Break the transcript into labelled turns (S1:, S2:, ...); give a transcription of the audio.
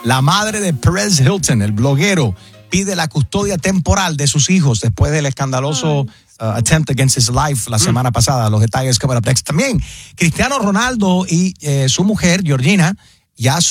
S1: La madre de Perez Hilton, el bloguero, pide la custodia temporal de sus hijos después del escandaloso attempt against his life la semana pasada. Los detalles coming up next. También, Cristiano Ronaldo y su mujer, Georgina, ya